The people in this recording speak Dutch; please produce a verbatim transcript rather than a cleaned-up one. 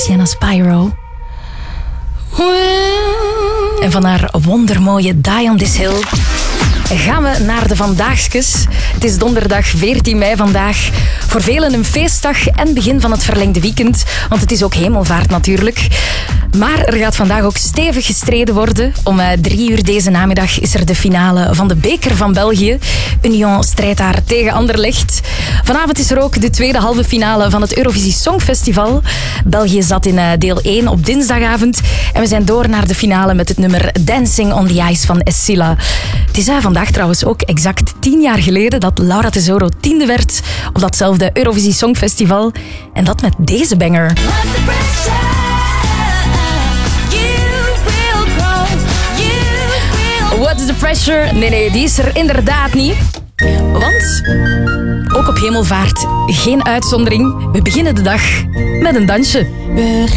Sienna Spyro. En van haar wondermooie Die on This Hill gaan we naar de Vandaagskes. Het is donderdag veertien mei vandaag. Voor velen een feestdag en begin van het verlengde weekend. Want het is ook hemelvaart natuurlijk. Maar er gaat vandaag ook stevig gestreden worden. Om drie uur deze namiddag is er de finale van de Beker van België. Union strijdt daar tegen Anderlecht. Vanavond is er ook de tweede halve finale van het Eurovisie Songfestival. België zat in deel één op dinsdagavond. En we zijn door naar de finale met het nummer Dancing on the Ice van Essila. Het is vandaag trouwens ook exact tien jaar geleden dat Laura Tesoro tiende werd op datzelfde Eurovisie Songfestival. En dat met deze banger. What's the pressure? Nee, nee, die is er inderdaad niet. Want ook op Hemelvaart geen uitzondering. We beginnen de dag met een dansje. Begin